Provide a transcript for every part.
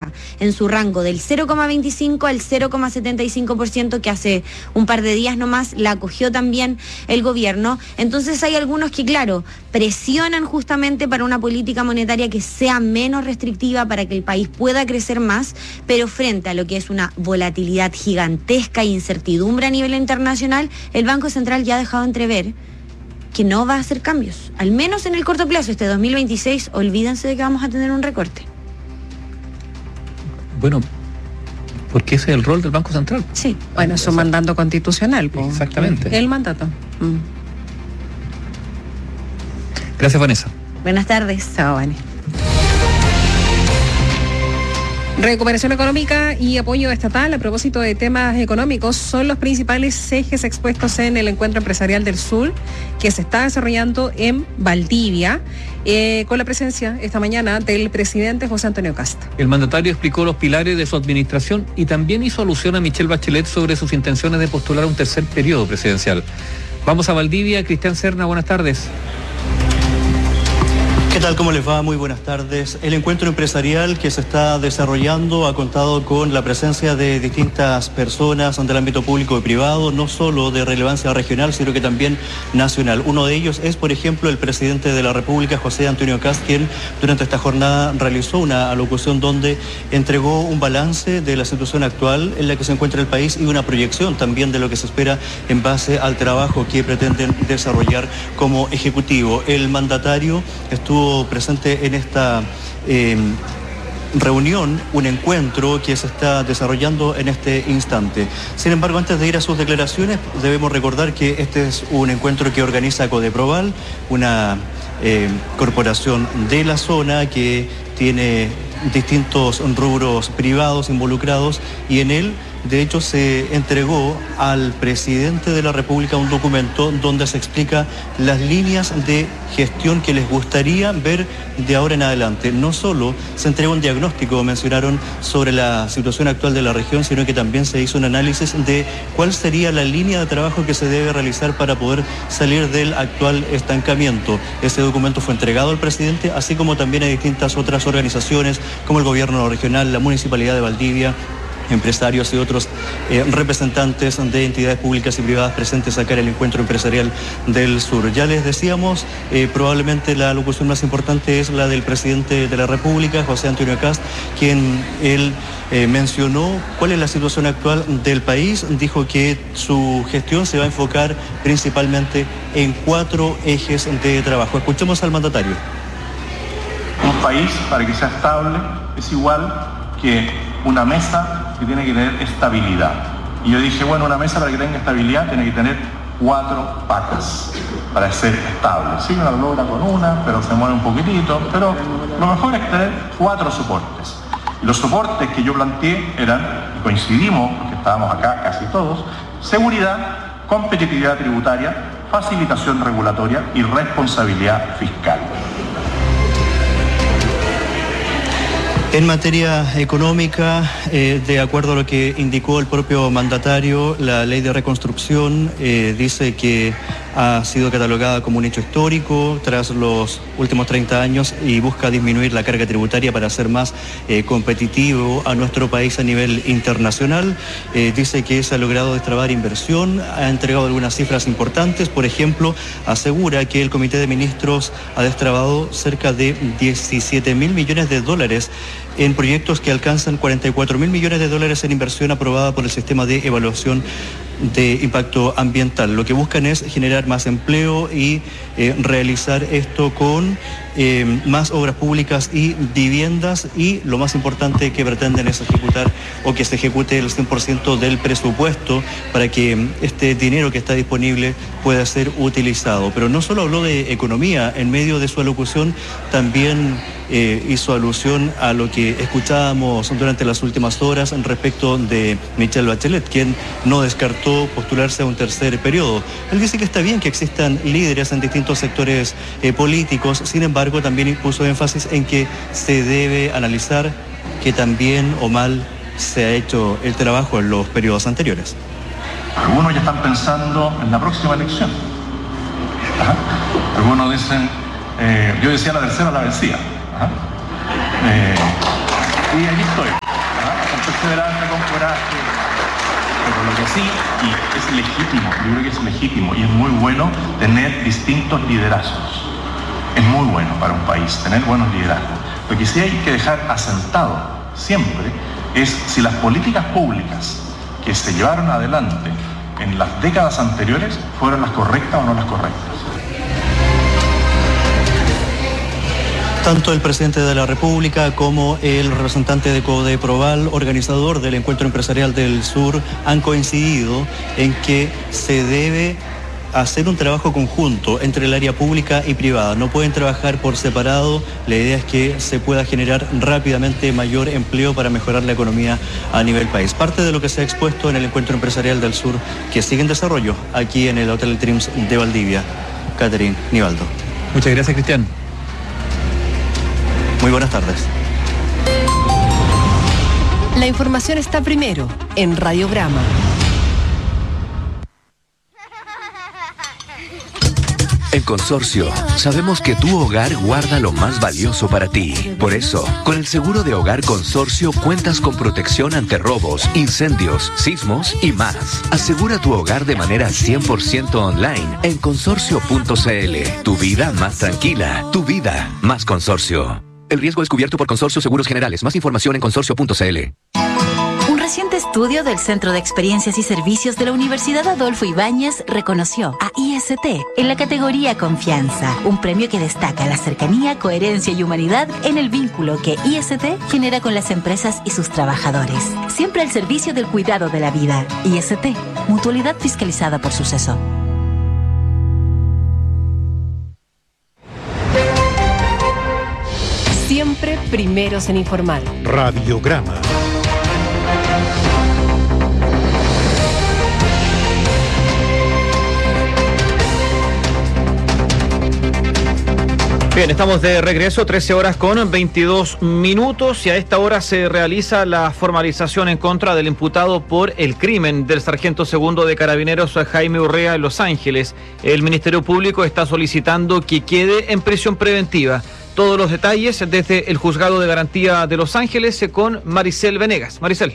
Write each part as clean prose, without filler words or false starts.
está en su rango del 0,25 al 0,75%, que hace un par de días nomás la acogió también el gobierno. Entonces hay algunos que, claro, presionan justamente para una política monetaria que sea menos restrictiva, para que el país pueda crecer más, pero frente a lo que es una volatilidad gigantesca e incertidumbre a nivel internacional, el Banco Central ya ha dejado entrever que no va a hacer cambios, al menos en el corto plazo. Este 2026, olvídense de que vamos a tener un recorte. Bueno, porque ese es el rol del Banco Central. Sí. Bueno, es un mandato constitucional. Exactamente. El mandato. Gracias, Vanessa. Buenas tardes. Chao, Vani. Recuperación económica y apoyo estatal a propósito de temas económicos son los principales ejes expuestos en el Encuentro Empresarial del Sur, que se está desarrollando en Valdivia, con la presencia esta mañana del presidente José Antonio Kast. El mandatario explicó los pilares de su administración y también hizo alusión a Michelle Bachelet sobre sus intenciones de postular un tercer periodo presidencial. Vamos a Valdivia. Cristian Serna, buenas tardes. ¿Qué tal? ¿Cómo les va? Muy buenas tardes. El encuentro empresarial que se está desarrollando ha contado con la presencia de distintas personas del ámbito público y privado, no solo de relevancia regional, sino que también nacional. Uno de ellos es, por ejemplo, el presidente de la República, José Antonio Kast, quien durante esta jornada realizó una alocución donde entregó un balance de la situación actual en la que se encuentra el país y una proyección también de lo que se espera en base al trabajo que pretenden desarrollar como ejecutivo. El mandatario estuvo presente en esta reunión, un encuentro que se está desarrollando en este instante. Sin embargo, antes de ir a sus declaraciones, debemos recordar que este es un encuentro que organiza Codeproval, una corporación de la zona que tiene distintos rubros privados involucrados, y en él, de hecho, se entregó al presidente de la República un documento donde se explica las líneas de gestión que les gustaría ver de ahora en adelante. No solo se entregó un diagnóstico, mencionaron, sobre la situación actual de la región, sino que también se hizo un análisis de cuál sería la línea de trabajo que se debe realizar para poder salir del actual estancamiento. Ese documento fue entregado al presidente, así como también a distintas otras organizaciones, como el gobierno regional, la Municipalidad de Valdivia, empresarios y otros representantes de entidades públicas y privadas presentes acá en el Encuentro Empresarial del Sur. Ya les decíamos, probablemente la alocución más importante es la del presidente de la República, José Antonio Kast, quien él mencionó cuál es la situación actual del país. Dijo que su gestión se va a enfocar principalmente en 4 ejes de trabajo. Escuchemos al mandatario. Un país, para que sea estable, es igual que una mesa que tiene que tener estabilidad. Y yo dije, bueno, una mesa para que tenga estabilidad tiene que tener 4 patas para ser estable. Sí, uno lo logra con una, pero se mueve un poquitito, pero lo mejor es tener 4 soportes. Y los soportes que yo planteé eran, y coincidimos, porque estábamos acá casi todos: seguridad, competitividad tributaria, facilitación regulatoria y responsabilidad fiscal. En materia económica, de acuerdo a lo que indicó el propio mandatario, la ley de reconstrucción dice que ha sido catalogada como un hecho histórico tras los últimos 30 años y busca disminuir la carga tributaria para hacer más competitivo a nuestro país a nivel internacional. Dice que se ha logrado destrabar inversión, ha entregado algunas cifras importantes. Por ejemplo, asegura que el Comité de Ministros ha destrabado cerca de 17.000 millones de dólares en proyectos que alcanzan 44.000 millones de dólares en inversión aprobada por el sistema de evaluación de impacto ambiental. Lo que buscan es generar más empleo y realizar esto con más obras públicas y viviendas, y lo más importante que pretenden es ejecutar, o que se ejecute el 100% del presupuesto para que este dinero que está disponible pueda ser utilizado. Pero no solo habló de economía, en medio de su alocución también hizo alusión a lo que escuchábamos durante las últimas horas respecto de Michelle Bachelet, quien no descartó postularse a un tercer periodo. Él dice que está bien que existan líderes en distintos sectores políticos, sin embargo también puso énfasis en que se debe analizar que también o mal se ha hecho el trabajo en los periodos anteriores. Algunos ya están pensando en la próxima elección. Algunos dicen, yo decía la tercera la vencía. Y aquí estoy. perseverante, con coraje. Pero lo que sí, y es legítimo, yo creo que es legítimo y es muy bueno tener distintos liderazgos. Es muy bueno para un país tener buenos liderazgos. Lo que sí hay que dejar asentado siempre es si las políticas públicas que se llevaron adelante en las décadas anteriores fueron las correctas o no las correctas. Tanto el presidente de la República como el representante de Codeproval, organizador del Encuentro Empresarial del Sur, han coincidido en que se debe hacer un trabajo conjunto entre el área pública y privada. No pueden trabajar por separado. La idea es que se pueda generar rápidamente mayor empleo para mejorar la economía a nivel país. Parte de lo que se ha expuesto en el Encuentro Empresarial del Sur, que sigue en desarrollo aquí en el Hotel Trims de Valdivia. Catherine, Nivaldo. Muchas gracias, Cristian. Muy buenas tardes. La información está primero en Radiograma. En Consorcio, sabemos que tu hogar guarda lo más valioso para ti. Por eso, con el seguro de hogar Consorcio cuentas con protección ante robos, incendios, sismos y más. Asegura tu hogar de manera 100% online en consorcio.cl. Tu vida más tranquila, tu vida más Consorcio. El riesgo es cubierto por Consorcio Seguros Generales. Más información en consorcio.cl. Un reciente estudio del Centro de Experiencias y Servicios de la Universidad Adolfo Ibáñez reconoció a IST en la categoría Confianza, un premio que destaca la cercanía, coherencia y humanidad en el vínculo que IST genera con las empresas y sus trabajadores. Siempre al servicio del cuidado de la vida. IST, mutualidad fiscalizada por Suceso. Siempre primeros en informar. Radiograma. Bien, estamos de regreso, 13 horas con 22 minutos y a esta hora se realiza la formalización en contra del imputado por el crimen del sargento segundo de Carabineros Jaime Urrea en Los Ángeles. El Ministerio Público está solicitando que quede en prisión preventiva. Todos los detalles desde el Juzgado de Garantía de Los Ángeles con Maricel Venegas. Maricel.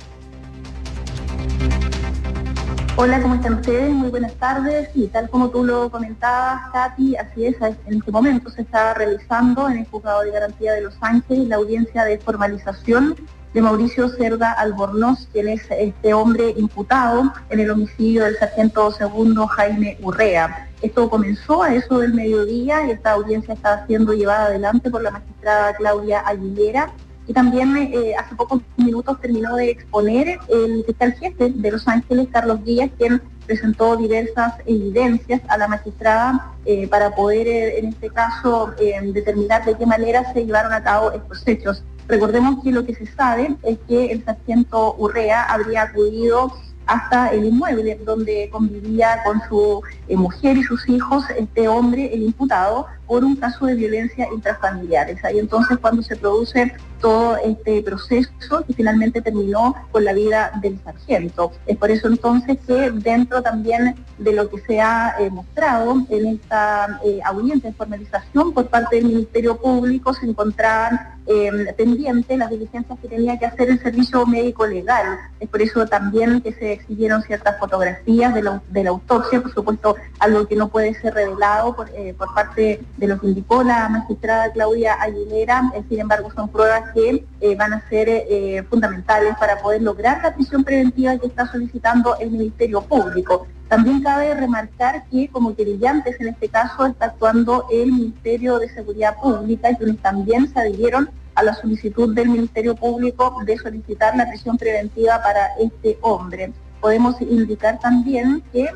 Hola, ¿cómo están ustedes? Muy buenas tardes. Y tal como tú lo comentabas, Katy, así es, en este momento se está realizando en el Juzgado de Garantía de Los Ángeles la audiencia de formalización de Mauricio Cerda Albornoz, quien es este hombre imputado en el homicidio del sargento segundo Jaime Urrea. Esto comenzó a eso del mediodía y esta audiencia está siendo llevada adelante por la magistrada Claudia Aguilera. Y también hace pocos minutos terminó de exponer el fiscal jefe de Los Ángeles, Carlos Díaz, quien presentó diversas evidencias a la magistrada para poder, en este caso, determinar de qué manera se llevaron a cabo estos hechos. Recordemos que lo que se sabe es que el sargento Urrea habría acudido hasta el inmueble donde convivía con su mujer y sus hijos, este hombre, el imputado, por un caso de violencia intrafamiliar. Es ahí entonces cuando se produce todo este proceso que finalmente terminó con la vida del sargento. Es por eso entonces que dentro también de lo que se ha mostrado en esta audiencia de formalización por parte del Ministerio Público se encontraban pendientes las diligencias que tenía que hacer el servicio médico legal. Es por eso también que se exhibieron ciertas fotografías de la autopsia, por supuesto algo que no puede ser revelado por parte de lo que indicó la magistrada Claudia Aguilera. Sin embargo son pruebas que van a ser fundamentales para poder lograr la prisión preventiva que está solicitando el Ministerio Público. También cabe remarcar que como querellantes en este caso está actuando el Ministerio de Seguridad Pública, quienes también se adhirieron a la solicitud del Ministerio Público de solicitar la prisión preventiva para este hombre. Podemos indicar también que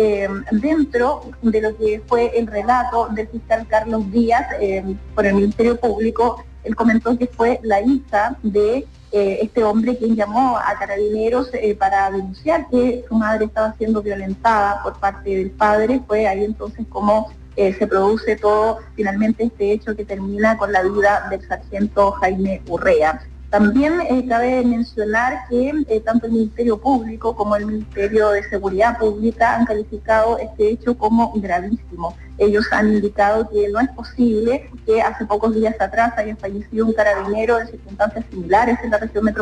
dentro de lo que fue el relato del fiscal Carlos Díaz por el Ministerio Público, él comentó que fue la hija de este hombre quien llamó a Carabineros para denunciar que su madre estaba siendo violentada por parte del padre. Fue ahí entonces como se produce todo finalmente este hecho que termina con la vida del sargento Jaime Urrea. También cabe mencionar que tanto el Ministerio Público como el Ministerio de Seguridad Pública han calificado este hecho como gravísimo. Ellos han indicado que no es posible que hace pocos días atrás haya fallecido un carabinero en circunstancias similares en la región metropolitana